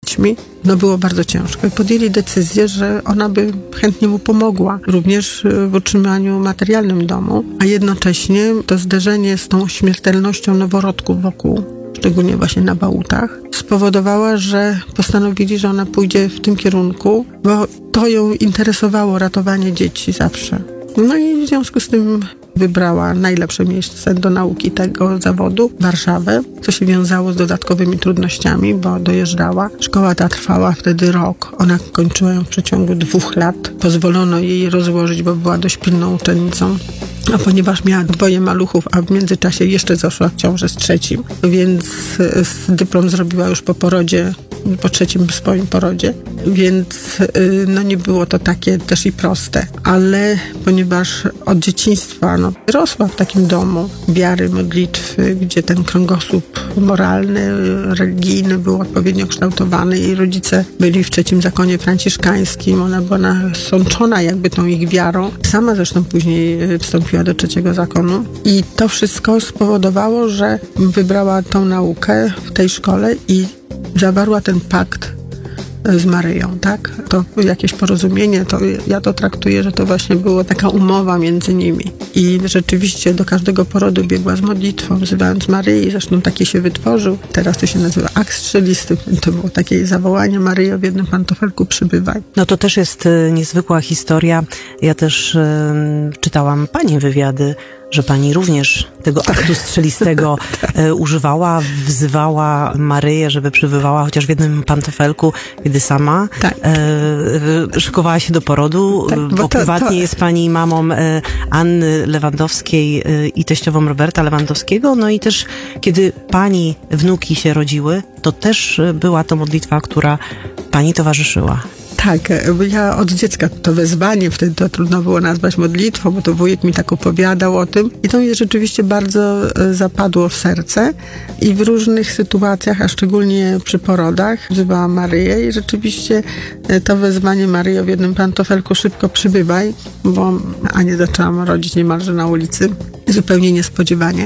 dziećmi, no było bardzo ciężko. I podjęli decyzję, że ona by chętnie mu pomogła, również w utrzymaniu materialnym domu, a jednocześnie to zderzenie z tą śmiertelnością noworodków wokół, szczególnie właśnie na Bałutach, spowodowała, że postanowili, że ona pójdzie w tym kierunku, bo to ją interesowało, ratowanie dzieci zawsze. No i w związku z tym wybrała najlepsze miejsce do nauki tego zawodu, Warszawę, co się wiązało z dodatkowymi trudnościami, bo dojeżdżała. Szkoła ta trwała wtedy rok. Ona kończyła ją w przeciągu 2 lat. Pozwolono jej rozłożyć, bo była dość pilną uczennicą. A ponieważ miała 2 maluchów, a w międzyczasie jeszcze zaszła w ciążę z 3, więc dyplom zrobiła już po porodzie, po 3 swoim porodzie, więc no nie było to takie też i proste. Ale ponieważ od dzieciństwa rosła w takim domu wiary, modlitwy, gdzie ten kręgosłup moralny, religijny był odpowiednio kształtowany. Jej rodzice byli w 3 zakonie franciszkańskim, ona była nasączona jakby tą ich wiarą. Sama zresztą później wstąpiła do 3 zakonu i to wszystko spowodowało, że wybrała tą naukę w tej szkole i zawarła ten pakt z Maryją, tak? To jakieś porozumienie, to ja to traktuję, że to właśnie była taka umowa między nimi. I rzeczywiście do każdego porodu biegła z modlitwą, wzywając Maryi, zresztą taki się wytworzył. Teraz to się nazywa akt strzelisty. To było takie zawołanie: Maryjo, w jednym pantofelku przybywaj. No to też jest niezwykła historia. Ja też czytałam pani wywiady, że pani również tego aktu strzelistego używała, wzywała Maryję, żeby przybywała chociaż w jednym pantofelku, kiedy sama szykowała się do porodu, bo prywatnie jest pani mamą Anny Lewandowskiej i teściową Roberta Lewandowskiego. No i też kiedy pani wnuki się rodziły, to też była to modlitwa, która pani towarzyszyła. Tak, bo ja od dziecka to wezwanie, wtedy to trudno było nazwać modlitwą, bo to wujek mi tak opowiadał o tym i to mi rzeczywiście bardzo zapadło w serce i w różnych sytuacjach, a szczególnie przy porodach, wzywałam Maryję i rzeczywiście to wezwanie: Maryjo, w jednym pantofelku szybko przybywaj, bo Anię zaczęłam rodzić niemalże na ulicy, zupełnie niespodziewanie.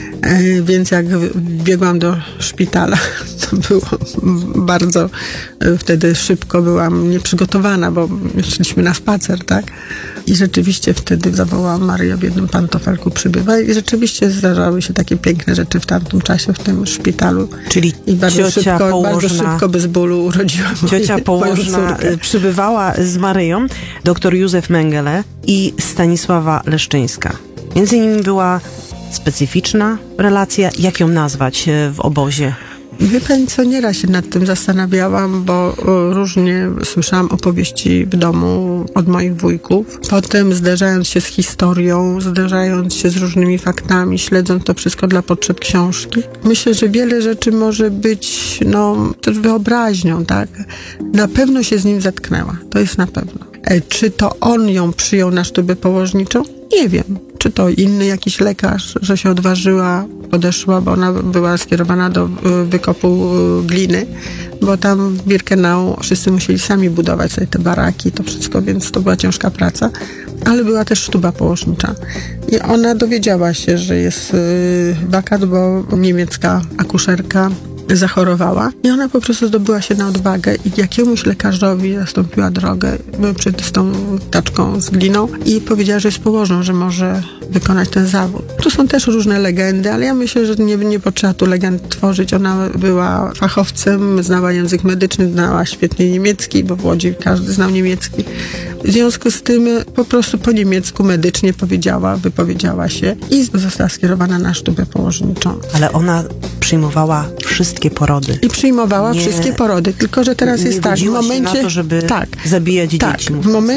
Więc jak biegłam do szpitala, to było bardzo wtedy szybko, byłam nieprzygotowana, bo szliśmy na spacer, tak? I rzeczywiście wtedy zawołałam: Maryjo, w jednym pantofelku przybywaj. I rzeczywiście zdarzały się takie piękne rzeczy w tamtym czasie w tym szpitalu. Czyli i bardzo szybko bez bólu urodziłam ciocia położna przybywała z Maryją, dr Józef Mengele i Stanisława Leszczyńska. Między nimi była specyficzna relacja. Jak ją nazwać w obozie? Wie pani co, nieraz się nad tym zastanawiałam, bo różnie słyszałam opowieści w domu od moich wujków. Potem zderzając się z historią, zderzając się z różnymi faktami, śledząc to wszystko dla potrzeb książki, myślę, że wiele rzeczy może być też wyobraźnią, tak? Na pewno się z nim zetknęła, to jest na pewno. Czy to on ją przyjął na sztubę położniczą? Nie wiem. Czy to inny jakiś lekarz, że się odważyła, podeszła, bo ona była skierowana do wykopu gliny, bo tam w Birkenau wszyscy musieli sami budować sobie te baraki, to wszystko, więc to była ciężka praca, ale była też sztuba położnicza. I ona dowiedziała się, że jest wakat, bo niemiecka akuszerka zachorowała i ona po prostu zdobyła się na odwagę i jakiemuś lekarzowi zastąpiła drogę przed tą taczką z gliną i powiedziała, że jest położną, że może wykonać ten zawód. Tu są też różne legendy, ale ja myślę, że nie potrzeba tu legend tworzyć. Ona była fachowcem, znała język medyczny, znała świetnie niemiecki, bo w Łodzi każdy znał niemiecki. W związku z tym po prostu po niemiecku medycznie wypowiedziała się i została skierowana na sztubę położniczą. Ale ona przyjmowała wszystkie porody. I przyjmowała wszystkie porody, tylko że teraz jest tak, w momencie na to, żeby zabijać dzieci.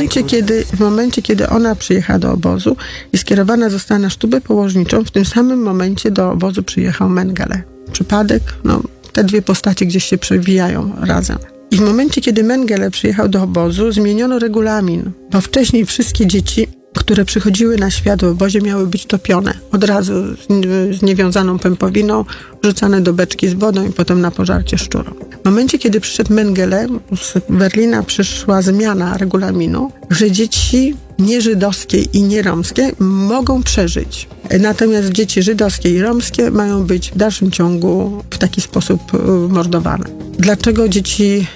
W momencie, kiedy ona przyjechała do obozu i skierowana została na sztubę położniczą, w tym samym momencie do obozu przyjechał Mengele. Przypadek, te 2 postacie gdzieś się przewijają razem. I w momencie, kiedy Mengele przyjechał do obozu, zmieniono regulamin, bo wcześniej wszystkie dzieci, które przychodziły na świat w obozie, miały być topione. Od razu z niewiązaną pępowiną, rzucane do beczki z wodą i potem na pożarcie szczurom. W momencie, kiedy przyszedł Mengele, z Berlina przyszła zmiana regulaminu, że dzieci nieżydowskie i nieromskie mogą przeżyć. Natomiast dzieci żydowskie i romskie mają być w dalszym ciągu w taki sposób mordowane. Dlaczego dzieci